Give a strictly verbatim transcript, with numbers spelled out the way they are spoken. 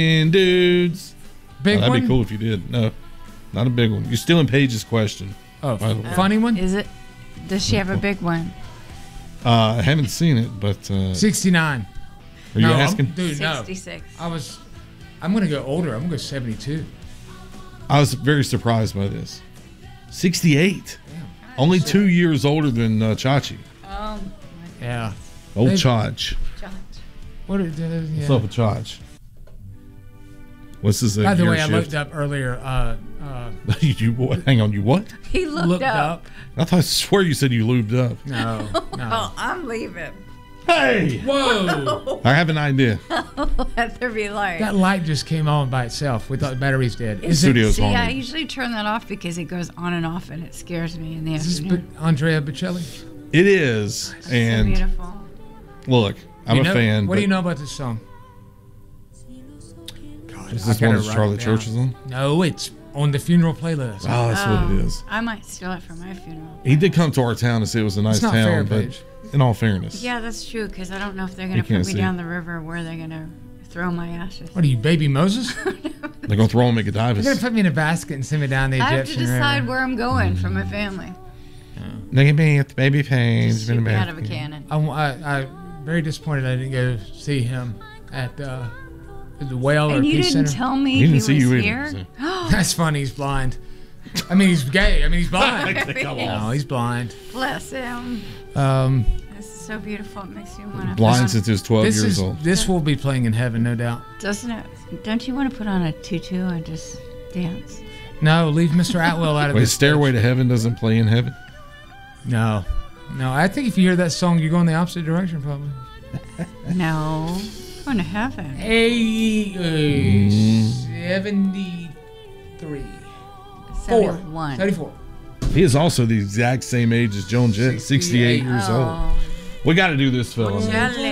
And dudes. Big oh, that'd one? be cool if you did. No, not a big one. You're still in Paige's question. Oh, funny one? Is it? Does she have a big one? Uh, I haven't seen it, but uh, sixty-nine. Are you no, asking? I'm, dude, no. sixty-six. I was. I'm gonna go older. I'm gonna go seventy-two. I was very surprised by this. sixty-eight. Damn. Only two years older than uh, Chachi. Oh. Yeah. Old They- Chach. What? Is, uh, yeah. What's up with Chach? What's his? Uh, By the gear way, I shift? looked up earlier. Uh, uh, you what? Hang on, you what? He looked, looked up. up. I thought I swear you said you lubed up. No, no. Oh, I'm leaving. Hey! Whoa! I have an idea. Let there be light. That light just came on by itself. We thought the battery's dead. Is Studio's See, I haunted. usually turn that off because it goes on and off and it scares me in the Is this afternoon. Bo- Andrea Bocelli? It is, It's and so beautiful. look, I'm You a know- fan. What do but you know about this song? God, Is I this gotta one that write Charlotte it down. Church is on? No, it's on the funeral playlist. Oh, that's what it is. I might steal it for my funeral. He did come to our town and say it was a nice It's not town, fair, but Paige. in all fairness, Yeah, that's true because I don't know if they're You going to can't put me see. down the river or where they're going to throw my ashes. What are you, baby Moses? they're gonna throw him at You're gonna Godivis. put me in a basket and send me down the I have to Egyptian decide river. where I'm going for my family. Look at me at the baby pains. Just shoot me out of a cannon. I, I, I'm very disappointed I didn't go see him at uh, the Whale or And you Peace didn't Center. tell me He he, didn't was see you either, here. That's funny. He's blind. I mean, he's gay. I mean, he's blind. Come No, on. he's blind. Bless him. Um, This is so beautiful. It makes me want to. Blind since he was twelve this years is old. this will be playing in heaven, no doubt. Doesn't it? Don't you want to put on a tutu and just dance? No, leave Mister Atwell out of Wait, this. Stairway to Heaven doesn't play in heaven. No, no. I think if you hear that song, you're going the opposite direction, probably. No. Going to heaven. Hey, uh, seventy-three. Four. seventy-one. seventy-four. He is also the exact same age as Joan Jett, sixty-eight years old. Oh. We got to do this, fellas. Jelly.